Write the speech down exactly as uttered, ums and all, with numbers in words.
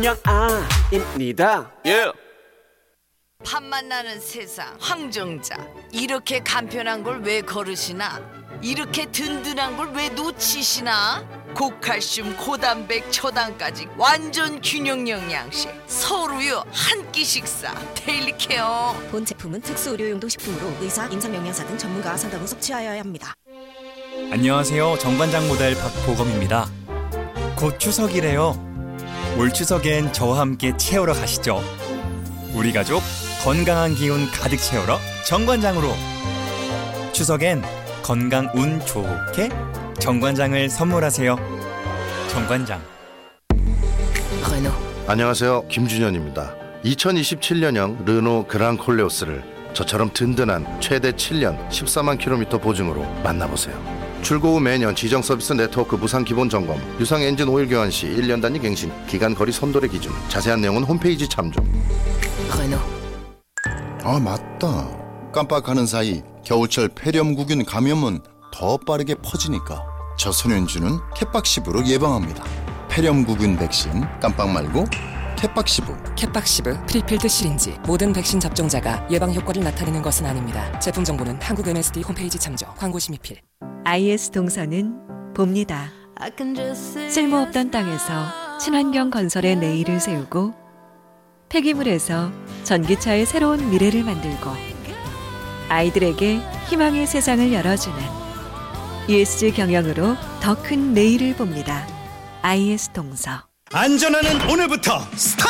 영아입니다. 예. 밥맛 나는 세상 황정자, 이렇게 간편한 걸 왜 거르시나? 이렇게 든든한 걸 왜 놓치시나? 고칼슘 고단백 초당까지 완전 균형 영양식 서울우유 한 끼 식사 데일리 케어. 본 제품은 특수 의료용도 식품으로 의사, 임상영양사 등 전문가 상담 후 섭취하여야 합니다. 안녕하세요. 정관장 모델 박보검입니다. 곧 추석이래요. 올 추석엔 저와 함께 채우러 가시죠. 우리 가족 건강한 기운 가득 채우러 정관장으로. 추석엔 건강 운 좋게 정관장을 선물하세요. 정관장. 르노. 안녕하세요, 김준현입니다. 이천이십칠년형 르노 그랑 콜레오스를 저처럼 든든한 최대 칠 년 십사만 킬로미터 보증으로 만나보세요. 출고 후 매년 지정 서비스 네트워크 무상 기본 점검, 유상 엔진 오일 교환 시 일 년 단위 갱신, 기간 거리 선도의 기준, 자세한 내용은 홈페이지 참조. 르노. 아, 맞다. 깜빡하는 사이 겨울철 폐렴구균 감염은 더 빠르게 퍼지니까 저소년주는 캣박시브로 예방합니다. 폐렴구균 백신 깜빡 말고 캣박시브. 캣박시브 프리필드 시린지. 모든 백신 접종자가 예방 효과를 나타내는 것은 아닙니다. 제품 정보는 한국 엠에스디 홈페이지 참조. 광고 심의필. 아이에스 동서는 봅니다. 쓸모없던 땅에서 친환경 건설의 내일을 세우고 폐기물에서 전기차의 새로운 미래를 만들고 아이들에게 희망의 세상을 열어주는 이에스지 경영으로 더 큰 내일을 봅니다. 아이에스 동서. 안전하는 오늘부터 스타트!